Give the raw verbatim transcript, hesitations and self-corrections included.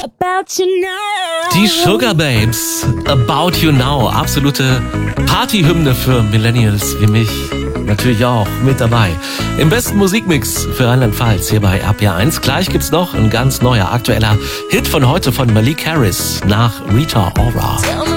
About You Now. Die Sugar Babes, About You Now. Absolute Partyhymne für Millennials wie mich. Natürlich auch mit dabei. Im besten Musikmix für Rheinland-Pfalz hier bei R P R eins. Gleich gibt's noch ein ganz neuer, aktueller Hit von heute von Malik Harris nach Rita Ora.